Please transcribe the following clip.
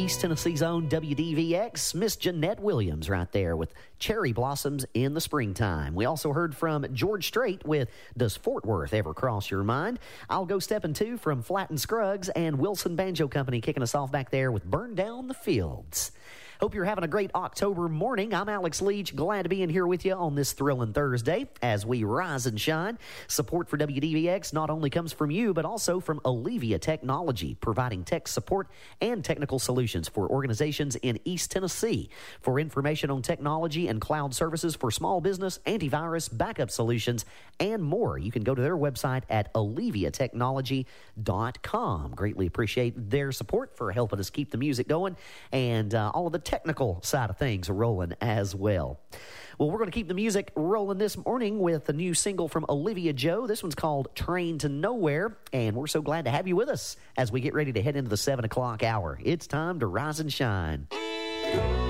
East Tennessee's own WDVX, Miss Jeanette Williams right there with Cherry Blossoms in the Springtime. We also heard from George Strait with Does Fort Worth Ever Cross Your Mind? I'll Go Steppin' Two from Flatt and Scruggs, and Wilson Banjo Company kicking us off back there with Burn Down the Fields. Hope you're having a great October morning. I'm Alex Leach, glad to be in here with you on this thrilling Thursday as we rise and shine. Support for WDVX not only comes from you, but also from Allevia Technology, providing tech support and technical solutions for organizations in East Tennessee. For information on technology and cloud services for small business, antivirus, backup solutions, and more, you can go to their website at alleviatechnology.com. Greatly appreciate their support for helping us keep the music going and all of the technical side of things rolling as well. Well, we're going to keep the music rolling this morning with a new single from Olivia Joe. This one's called Train to Nowhere, and we're so glad to have you with us as we get ready to head into the 7 o'clock hour. It's time to rise and shine.